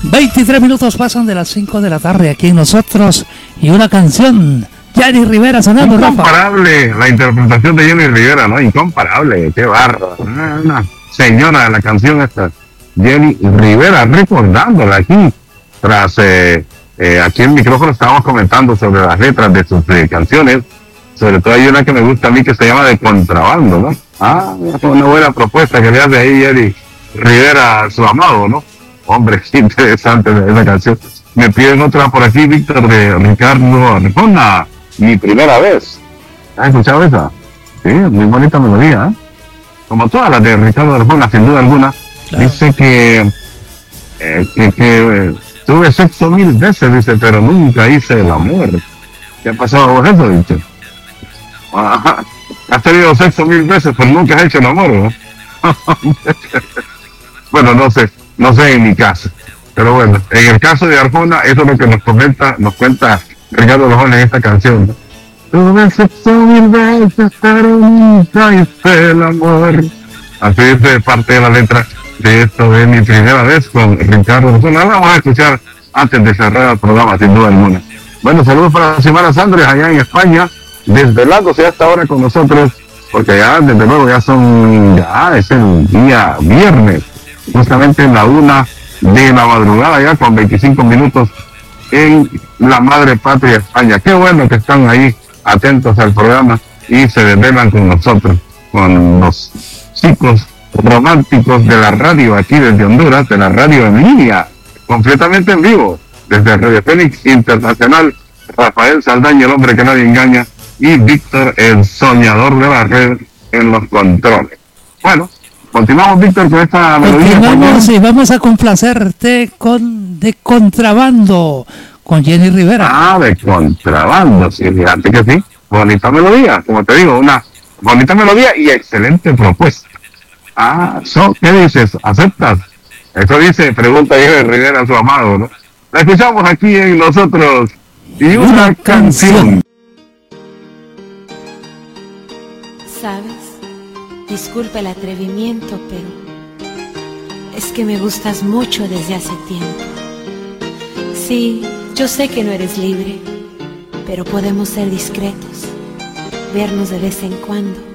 23 minutos pasan de las 5 de la tarde aquí en Nosotros y una canción. Jenny Rivera sonando, Rafa. Incomparable la interpretación de Jenny Rivera, ¿no? Incomparable, qué bárbaro. Una señora de la canción esta, Jenny Rivera, recordándola aquí, tras aquí en el micrófono estábamos comentando sobre las letras de sus canciones, sobre todo hay una que me gusta a mí que se llama De Contrabando, ¿no? Una buena propuesta que le hace ahí Jenny Rivera a su amado, ¿no? Hombre, qué interesante esa canción. Me piden otra por aquí, Víctor, de Ricardo Arjona, Mi Primera Vez. ¿Has escuchado esa? Sí, muy bonita melodía, ¿eh? Como todas las de Ricardo Arjona, sin duda alguna. Claro. Dice que tuve sexo 1000 veces, dice, pero nunca hice el amor. ¿Qué ha pasado con eso, dice? Has tenido sexo 1000 veces, pero nunca has hecho el amor, ¿no? Bueno, no sé en mi caso. Pero bueno, en el caso de Arjona, eso es lo que nos cuenta Ricardo Arjona en esta canción, ¿no? Tuve sexo 1000 veces, pero nunca hice el amor. Así es parte de la letra de esto de Mi Primera Vez con Ricardo Arjona. Ahora vamos a escuchar antes de cerrar el programa, sin duda alguna. Bueno, saludos para Xiomara Andrés allá en España, desvelándose hasta ahora con nosotros, porque ya desde luego es el día viernes, justamente en la 1 de la madrugada, ya con 25 minutos en la madre patria España. Qué bueno que están ahí atentos al programa y se desvelan con nosotros, con los chicos románticos de la radio aquí desde Honduras, de la radio en línea, completamente en vivo, desde Radio Fénix Internacional, Rafael Saldaña, el hombre que nadie engaña, y Víctor, el soñador de la red, en los controles. Bueno, continuamos, Víctor, con esta melodía. Continuamos y vamos a complacerte con De Contrabando, con Jenny Rivera. De Contrabando, sí, fíjate que sí. Bonita melodía, como te digo, una bonita melodía y excelente propuesta. ¿Qué dices? ¿Aceptas? Eso dice, pregunta Jenny Rivera a su amado, ¿no? La escuchamos aquí en Nosotros y una canción. ¿Sabes? Disculpa el atrevimiento, pero es que me gustas mucho desde hace tiempo. Sí, yo sé que no eres libre, pero podemos ser discretos, vernos de vez en cuando